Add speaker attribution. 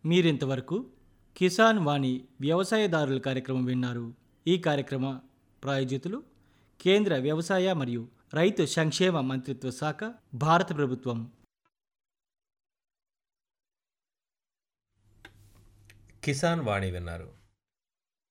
Speaker 1: మీరింతవరకు కిసాన్ వాణి వ్యవసాయదారుల కార్యక్రమం విన్నారు. ఈ కార్యక్రమ ప్రాయోజితులు కేంద్ర వ్యవసాయ మరియు రైతు సంక్షేమ మంత్రిత్వ శాఖ, భారత ప్రభుత్వం.
Speaker 2: కిసాన్ వాణి విన్నారు.